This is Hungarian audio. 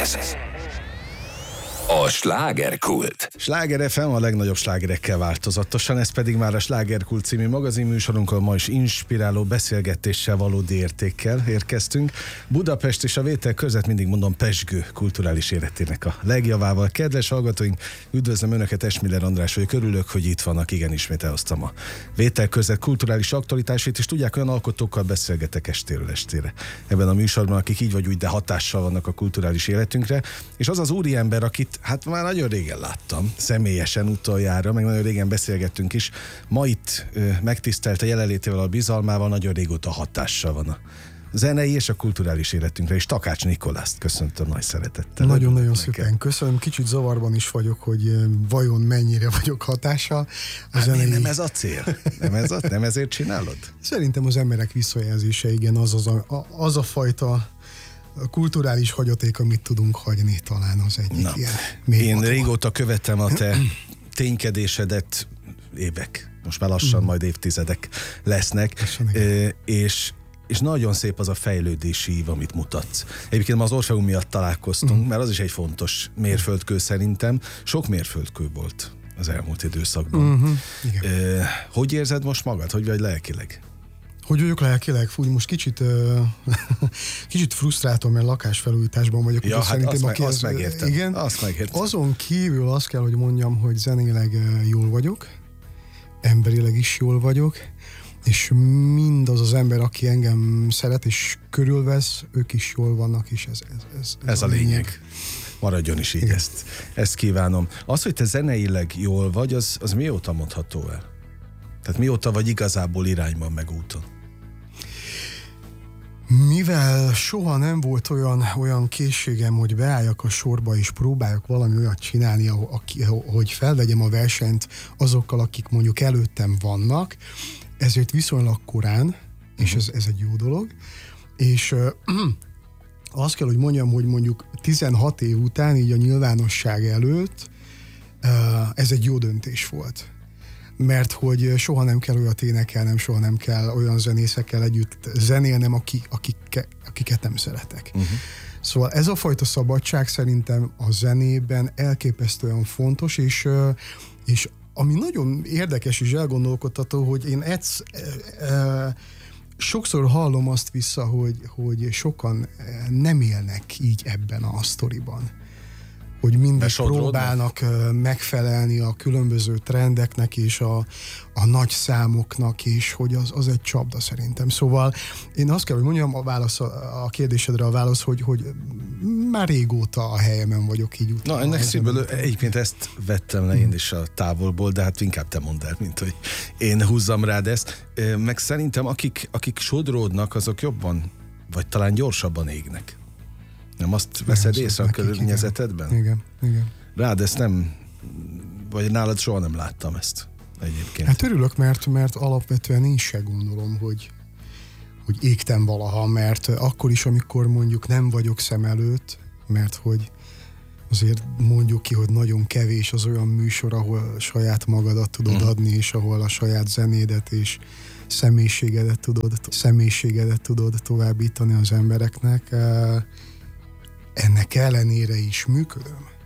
Ez a Slágerkult. Sláger FM a legnagyobb slágerekkel változatosan, ez pedig már a Slágerkult című magazinműsorunkon ma is inspiráló beszélgetéssel, valódi értékkel érkeztünk. Budapest és a Vétel között, mindig mondom, pezsgő kulturális életének a legjavával. Kedves hallgatóink, üdvözlöm Önöket, Esmiller András vagyok, örülök, hogy itt vannak. Igen, ismét elhoztam a Vétel között kulturális aktualitásait, és tudják, olyan alkotókkal beszélgetek estéről estére ebben a műsorban, akik így vagy úgy, de hatással vannak a kulturális életünkre. És az az úriember, akit hát már nagyon régen láttam, személyesen utoljára, meg nagyon régen beszélgettünk is. Ma itt megtisztelte jelenlétével, a bizalmával, nagyon régóta hatással van a zenei és a kulturális életünkre, és Takács Nikolászt köszöntöm nagy szeretettel. Nagyon-nagyon szépen köszönöm. Kicsit zavarban is vagyok, hogy vajon mennyire vagyok hatással. Nem ez a cél? Nem ezért csinálod? Szerintem az emberek visszajelzése, igen, az a fajta kulturális hagyaték, amit tudunk hagyni, talán az egyik ilyen. Én régóta követem a te ténykedésedet, évek, most már lassan majd évtizedek lesznek, és nagyon szép az a fejlődési ív, amit mutatsz. Egyébként ma az Orfeum miatt találkoztunk, mert az is egy fontos mérföldkő szerintem. Sok mérföldkő volt az elmúlt időszakban. Hogy érzed most magad? Hogy vagy lelkileg? Hogy vagyok lelkileg? Fú, most kicsit frusztráltam, mert lakásfelújításban vagyok. Ja, hát azt megértem. Igen. Azt megértem. Azon kívül azt kell, hogy mondjam, hogy zenéleg jól vagyok, emberileg is jól vagyok, és mindaz az ember, aki engem szeret és körülvesz, ők is jól vannak, és ez a lényeg. Maradjon is így, ezt kívánom. Az, hogy te zeneileg jól vagy, az mióta mondható el? Tehát mióta vagy igazából irányban meg úton? Mivel soha nem volt olyan készségem, hogy beálljak a sorba és próbáljak valami olyat csinálni, hogy felvegyem a versenyt azokkal, akik mondjuk előttem vannak, ezért viszonylag korán, és ez egy jó dolog, és azt kell, hogy mondjam, hogy mondjuk 16 év után, így a nyilvánosság előtt, ez egy jó döntés volt. Mert hogy soha nem kell olyat énekelnem, soha nem kell olyan zenészekkel együtt zenélnem, akiket nem szeretek. Szóval ez a fajta szabadság szerintem a zenében elképesztően fontos, és ami nagyon érdekes és elgondolkodtató, hogy én sokszor hallom azt vissza, hogy sokan nem élnek így ebben a sztoriban. Hogy mindig próbálnak megfelelni a különböző trendeknek és a nagy számoknak, és hogy az egy csapda szerintem. Szóval én azt kell, hogy mondjam, a kérdésedre a válasz, hogy már régóta a helyemen vagyok így utána. Na, ennek szívből egyébként ezt vettem le én is a távolból, de hát inkább te mondd el, mint hogy én húzzam rád ezt. Meg szerintem akik sodródnak, azok jobban, vagy talán gyorsabban égnek. Nem azt veszed észre a környezetedben? Igen. Rád ezt nem, vagy nálad soha nem láttam ezt egyébként. Hát örülök, mert alapvetően én se gondolom, hogy égtem valaha, mert akkor is, amikor mondjuk nem vagyok szem előtt, mert hogy azért mondjuk ki, hogy nagyon kevés az olyan műsor, ahol saját magadat tudod adni, és ahol a saját zenédet és személyiségedet tudod továbbítani az embereknek. Ennek ellenére is működöm.